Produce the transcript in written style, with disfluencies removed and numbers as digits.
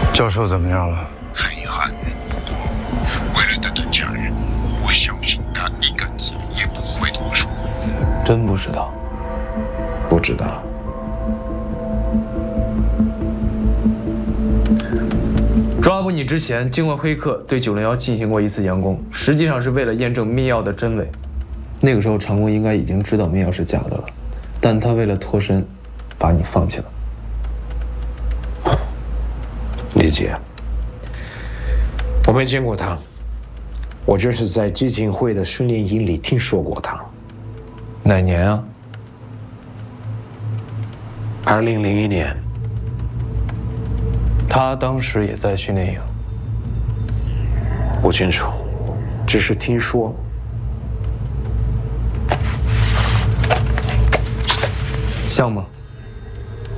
教授怎么样了？ 很遗憾，为了得到家人，我相信他一个字也不会多说。 真不知道。 不知道。 抓捕你之前，境外黑客对901进行过一次佯攻，实际上是为了验证密钥的真伪。那个时候，长工应该已经知道密钥是假的了，但他为了脱身，把你放弃了。 理解。我没见过他，我就是在基金会的训练营里听说过他。 哪年啊 ？2001年。 他当时也在训练营。 不清楚，只是听说。 像吗？